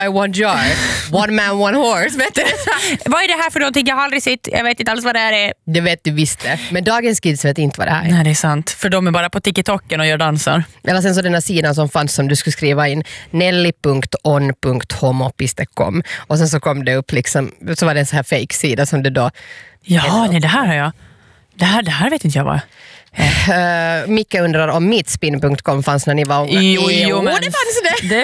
I one jar. One man, one horse. Vet du? Vad är det här för någonting? Jag har aldrig sett. Jag vet inte alls vad det här är. Det vet du visst det. Men dagens kids vet inte vad det här är. Nej, det är sant. För de är bara på TikToken och gör dansar. Eller sen så den här sidan som fanns som du skulle skriva in nelly.on.homopiste.com och sen så kom det upp liksom, så var det en så här fake-sida som det då... Ja, nej, det här har jag. Det här vet inte jag vad. Micke undrar om meetspin.com fanns när ni var unga. Jo, men det fanns det.